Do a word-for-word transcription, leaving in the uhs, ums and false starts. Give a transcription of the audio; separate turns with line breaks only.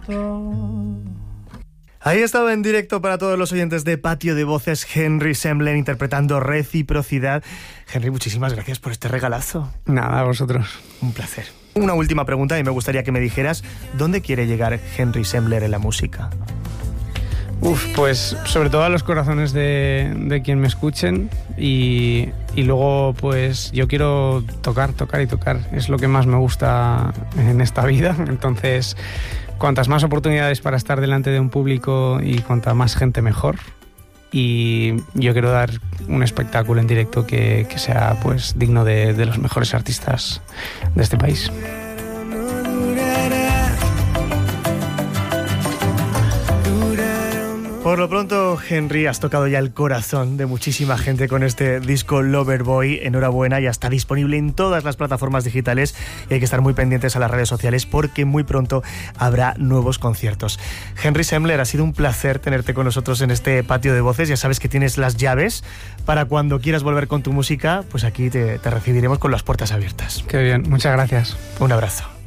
Ahí estaba en directo para todos los oyentes de Patio de Voces Henry Sembler interpretando Reciprocidad. Henry, muchísimas gracias por este regalazo.
Nada, a vosotros.
Un placer. Una última pregunta y me gustaría que me dijeras ¿dónde quiere llegar Henry Sembler en la música?
Uf, pues sobre todo a los corazones de, de quien me escuchen y, y luego pues yo quiero tocar, tocar y tocar. Es lo que más me gusta en esta vida, entonces cuantas más oportunidades para estar delante de un público y cuanta más gente mejor. Y yo quiero dar un espectáculo en directo que, que sea pues digno de, de los mejores artistas de este país.
Por lo pronto, Henry, has tocado ya el corazón de muchísima gente con este disco Loverboy. Enhorabuena, ya está disponible en todas las plataformas digitales y hay que estar muy pendientes a las redes sociales porque muy pronto habrá nuevos conciertos. Henry Sembler, ha sido un placer tenerte con nosotros en este Patio de Voces. Ya sabes que tienes las llaves para cuando quieras volver con tu música, pues aquí te, te recibiremos con las puertas abiertas.
Qué bien, muchas gracias.
Un abrazo.